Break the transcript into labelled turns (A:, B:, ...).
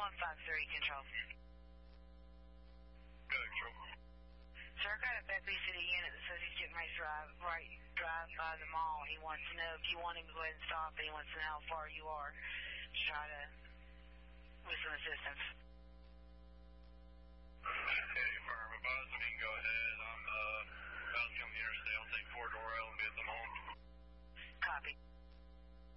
A: 153 control.
B: Good, control.
A: Sir, I got a Bethany City unit that says he's getting ready to drive by the mall. He wants to know if you want him to go ahead and stop, and he wants to know how far you are to try to with some assistance.
B: Hey,